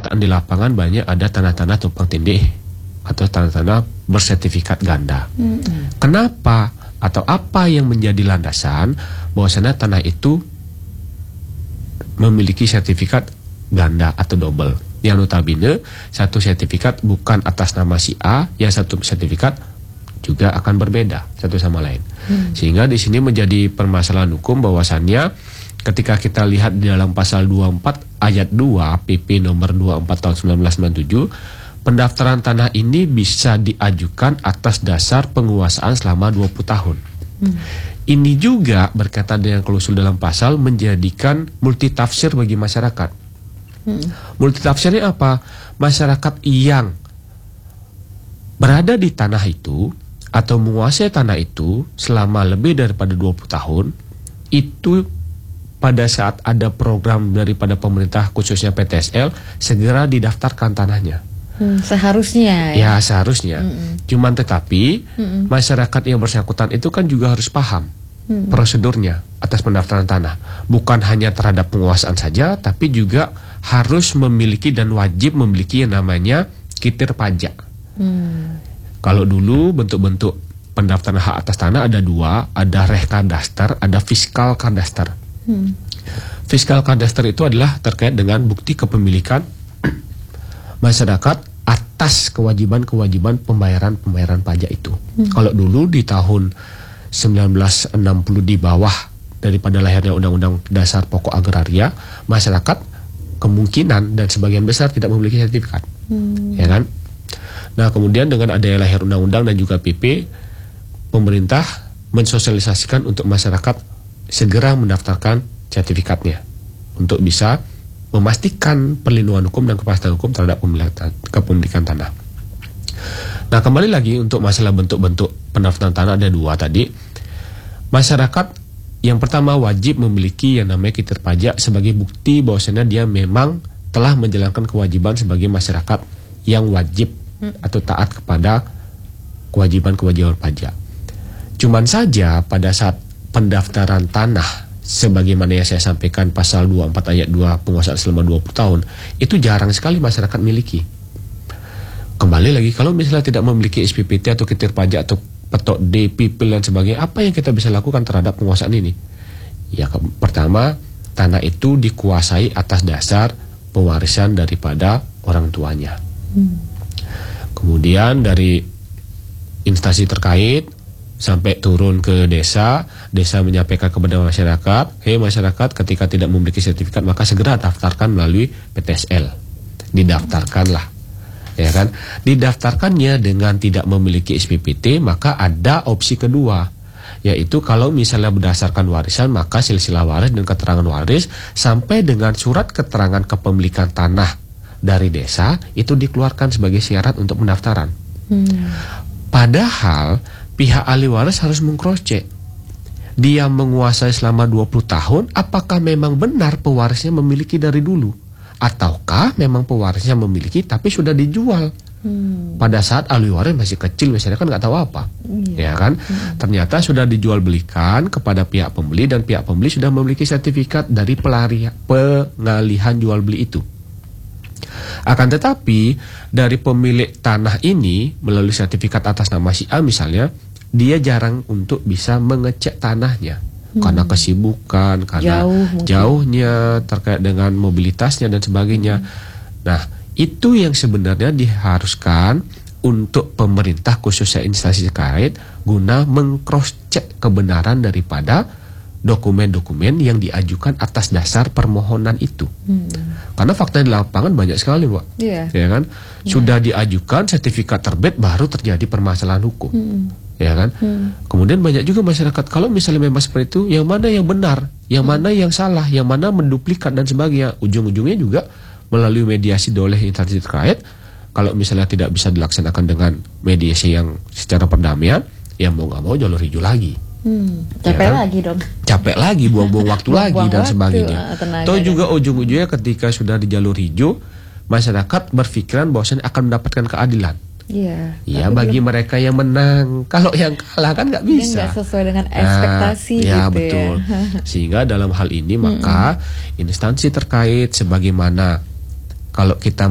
kenyataan di lapangan banyak ada tanah-tanah tumpang tindih atau tanah-tanah bersertifikat ganda. Kenapa atau apa yang menjadi landasan bahwasanya tanah itu memiliki sertifikat ganda atau double? Yang notabene satu sertifikat bukan atas nama si A, yang satu sertifikat juga akan berbeda satu sama lain. Sehingga di sini menjadi permasalahan hukum bahwasannya ketika kita lihat di dalam pasal 24 ayat 2 PP nomor 24 tahun 1997, pendaftaran tanah ini bisa diajukan atas dasar penguasaan selama 20 tahun. Ini juga berkaitan dengan klausul dalam pasal menjadikan multitafsir bagi masyarakat. Multitafsirnya apa? Masyarakat yang berada di tanah itu atau menguasai tanah itu selama lebih daripada 20 tahun, itu pada saat ada program daripada pemerintah khususnya PTSL segera didaftarkan tanahnya. Seharusnya ya seharusnya. Cuman tetapi masyarakat yang bersangkutan itu kan juga harus paham prosedurnya atas pendaftaran tanah. Bukan hanya terhadap penguasaan saja, tapi juga harus memiliki dan wajib memiliki yang namanya kitir pajak. Kalau dulu bentuk-bentuk pendaftaran hak atas tanah ada dua, ada rehkadaster, ada fiskal kadaster. Fiskal kadaster itu adalah terkait dengan bukti kepemilikan masyarakat atas kewajiban-kewajiban pembayaran pajak itu. Kalau dulu di tahun 1960 di bawah daripada lahirnya Undang-Undang Dasar Pokok Agraria, masyarakat kemungkinan dan sebagian besar tidak memiliki sertifikat, ya kan? Nah, kemudian dengan adanya lahir undang-undang dan juga PP, pemerintah mensosialisasikan untuk masyarakat segera mendaftarkan sertifikatnya untuk bisa memastikan perlindungan hukum dan kepastian hukum terhadap kepemilikan tanah. Nah, kembali lagi untuk masalah bentuk-bentuk pendaftaran tanah ada dua tadi. Masyarakat yang pertama wajib memiliki yang namanya kitir pajak sebagai bukti bahwasanya dia memang telah menjalankan kewajiban sebagai masyarakat yang wajib atau taat kepada kewajiban-kewajiban pajak. Cuman saja pada saat pendaftaran tanah sebagaimana yang saya sampaikan pasal 24 ayat 2 penguasaan selama 20 tahun itu jarang sekali masyarakat miliki. Kembali lagi, kalau misalnya tidak memiliki SPPT atau kitir pajak atau petok D, pipil dan sebagainya, apa yang kita bisa lakukan terhadap penguasaan ini? Ya, pertama, tanah itu dikuasai atas dasar pewarisan daripada orang tuanya. Kemudian dari instansi terkait sampai turun ke desa menyampaikan kepada masyarakat, hei masyarakat, ketika tidak memiliki sertifikat maka segera daftarkan melalui PTSL. Didaftarkanlah. Ya kan? Didaftarkannya dengan tidak memiliki SPPT, maka ada opsi kedua, yaitu kalau misalnya berdasarkan warisan maka silsilah waris dan keterangan waris sampai dengan surat keterangan kepemilikan tanah dari desa itu dikeluarkan sebagai syarat untuk pendaftaran. Padahal pihak ahli waris harus mengcross-check. Dia menguasai selama 20 tahun, apakah memang benar pewarisnya memiliki dari dulu? Ataukah memang pewarisnya memiliki tapi sudah dijual pada saat ahli waris masih kecil, misalnya kan nggak tahu apa, ya kan? Ternyata sudah dijual belikan kepada pihak pembeli dan pihak pembeli sudah memiliki sertifikat dari pengalihan jual beli itu. Akan tetapi dari pemilik tanah ini melalui sertifikat atas nama si A misalnya, dia jarang untuk bisa mengecek tanahnya. Karena kesibukan, karena jauhnya terkait dengan mobilitasnya dan sebagainya. Nah, itu yang sebenarnya diharuskan untuk pemerintah khususnya instansi terkait guna meng-cross-check kebenaran daripada dokumen-dokumen yang diajukan atas dasar permohonan itu. Karena fakta di lapangan banyak sekali, Pak. Ya kan? Sudah diajukan sertifikat terbit baru terjadi permasalahan hukum. Ya kan? Kemudian banyak juga masyarakat kalau misalnya memang seperti itu, yang mana yang benar, yang mana yang salah, yang mana menduplikat dan sebagainya. Ujung-ujungnya juga melalui mediasi oleh instansi terkait. Kalau misalnya tidak bisa dilaksanakan dengan mediasi yang secara perdamaian, ya mau nggak mau jalur hijau lagi. Capek ya kan? Lagi dong. Capek lagi, buang-buang waktu lagi dan sebagainya. Atau juga ujung-ujungnya ketika sudah di jalur hijau, masyarakat berpikiran bahwasanya akan mendapatkan keadilan. Iya, bagi mereka yang menang. Kalau yang kalah kan nggak bisa. Nggak sesuai dengan ekspektasi ya, gitu betul. Ya. Sehingga dalam hal ini maka instansi terkait sebagaimana kalau kita